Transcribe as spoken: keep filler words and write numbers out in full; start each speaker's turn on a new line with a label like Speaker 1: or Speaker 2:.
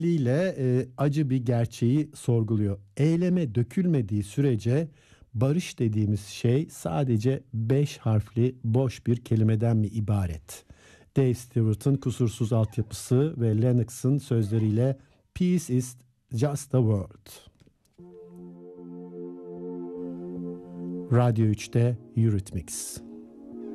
Speaker 1: ile e, acı bir gerçeği sorguluyor. Eyleme dökülmediği sürece barış dediğimiz şey sadece beş harfli boş bir kelimeden mi ibaret? Dave Stewart'ın kusursuz altyapısı ve Lennox'ın sözleriyle Peace is just a word. Radyo üçte Eurythmics.